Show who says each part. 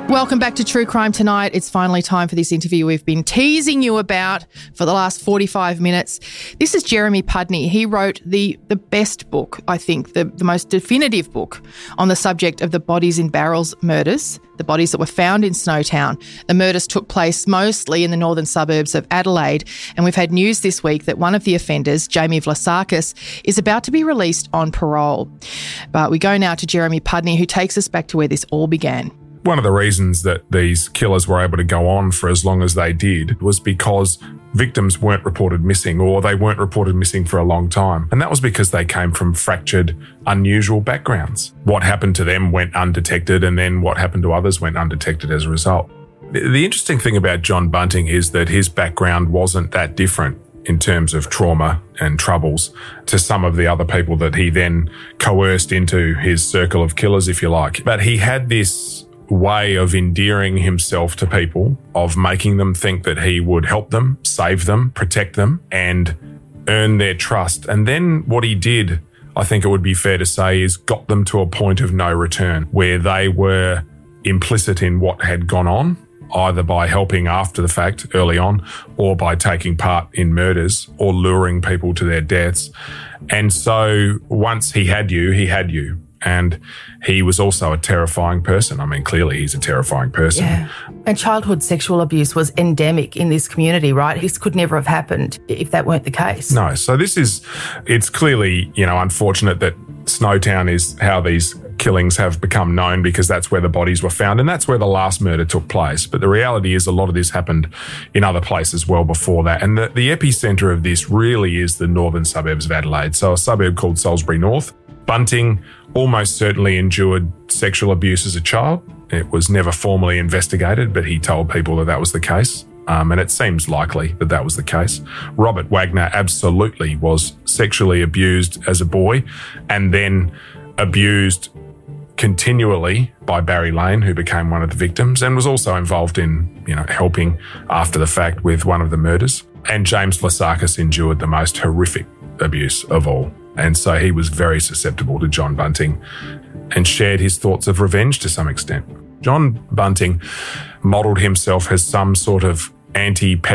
Speaker 1: Welcome back to True Crime Tonight. It's finally time for this interview we've been teasing you about for the last 45 minutes. This is Jeremy Pudney. He wrote the best book, I think, the most definitive book on the subject of the Bodies in Barrels murders, the bodies that were found in Snowtown. The murders took place mostly in the northern suburbs of Adelaide, and we've had news this week that one of the offenders, Jamie Vlasakis, is about to be released on parole. But we go now to Jeremy Pudney, who takes us back to where this all began.
Speaker 2: One of the reasons that these killers were able to go on for as long as they did was because victims weren't reported missing, or they weren't reported missing for a long time. And that was because they came from fractured, unusual backgrounds. What happened to them went undetected, and then what happened to others went undetected as a result. The interesting thing about John Bunting is that his background wasn't that different in terms of trauma and troubles to some of the other people that he then coerced into his circle of killers, if you like. But he had this way of endearing himself to people, of making them think that he would help them, save them, protect them, and earn their trust. And then what he did, I think it would be fair to say, is got them to a point of no return, where they were implicit in what had gone on, either by helping after the fact early on, or by taking part in murders, or luring people to their deaths. And so once he had you, he had you. And he was also a terrifying person. I mean, clearly he's a terrifying person.
Speaker 3: Yeah. And childhood sexual abuse was endemic in this community, right? This could never have happened if that weren't the case.
Speaker 2: No. So it's clearly, unfortunate that Snowtown is how these killings have become known, because that's where the bodies were found and that's where the last murder took place. But the reality is a lot of this happened in other places well before that. And the epicentre of this really is the northern suburbs of Adelaide. So a suburb called Salisbury North. Bunting almost certainly endured sexual abuse as a child. It was never formally investigated, but he told people that was the case. And it seems likely that that was the case. Robert Wagner absolutely was sexually abused as a boy, and then abused continually by Barry Lane, who became one of the victims and was also involved in, helping after the fact with one of the murders. And James Vlasakis endured the most horrific abuse of all. And so he was very susceptible to John Bunting and shared his thoughts of revenge to some extent. John Bunting modelled himself as some sort of anti